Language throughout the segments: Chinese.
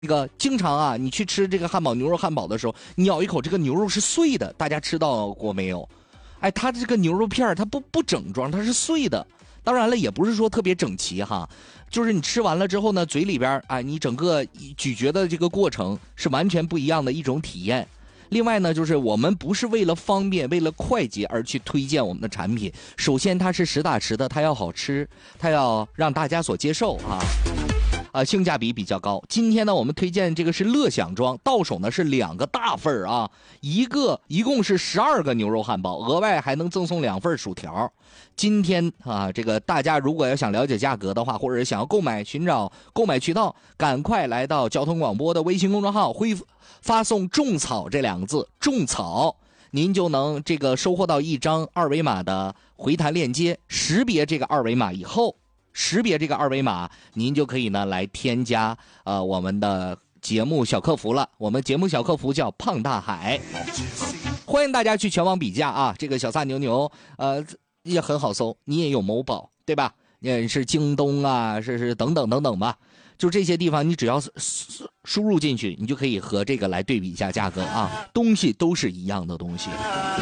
那个经常啊，你去吃这个汉堡牛肉汉堡的时候，你咬一口，这个牛肉是碎的，大家吃到过没有？哎，它这个牛肉片它不整装，它是碎的。当然了，也不是说特别整齐哈，就是你吃完了之后呢，嘴里边你整个咀嚼的这个过程是完全不一样的一种体验。另外呢，就是我们不是为了方便、为了快捷而去推荐我们的产品。首先，它是实打实的，它要好吃，它要让大家所接受性价比比较高。今天呢，我们推荐这个是乐享装，到手呢是2个大份一共是12个牛肉汉堡，额外还能赠送2份薯条。今天这个大家如果要想了解价格的话，或者想要寻找购买渠道，赶快来到交通广播的微信公众号，发送种草这2个字，种草，您就能收获到一张2维码的回弹链接，识别这个2维码以后，您就可以呢来添加我们的节目小客服了。我们节目小客服叫胖大海，欢迎大家去全网比价这个小萨牛牛也很好搜，你也有某宝对吧？也是京东是等等吧，就这些地方你只要输入进去，你就可以和这个来对比一下价格东西都是一样的东西。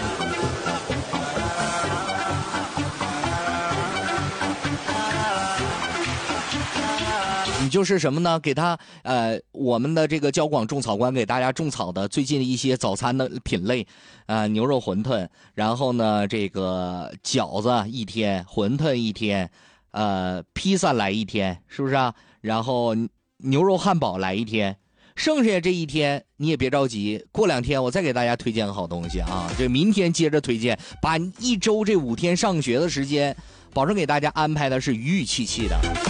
你就是什么呢？给他我们的这个交广种草官给大家种草的最近的一些早餐的品类牛肉馄饨，然后呢这个饺子1天，馄饨1天，披萨来1天，是不是啊？然后牛肉汉堡来1天，剩下这1天你也别着急，过2天我再给大家推荐个好东西这明天接着推荐，把1周这5天上学的时间保证给大家安排的是愉愉气气的。